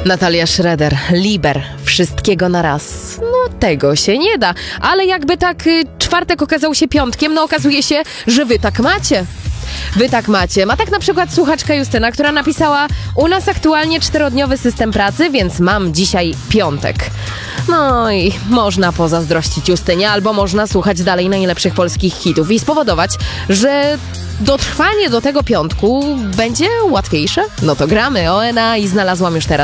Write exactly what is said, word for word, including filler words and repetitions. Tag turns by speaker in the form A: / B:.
A: Natalia Schroeder, Liber, wszystkiego na raz. No tego się nie da, ale jakby tak y, czwartek okazał się piątkiem, no okazuje się, że wy tak macie. Wy tak macie. Ma tak na przykład słuchaczka Justyna, która napisała: u nas aktualnie czterodniowy system pracy, więc mam dzisiaj piątek. No i można pozazdrościć Justynie, albo można słuchać dalej najlepszych polskich hitów i spowodować, że dotrwanie do tego piątku będzie łatwiejsze. No to gramy. O N A i znalazłam już teraz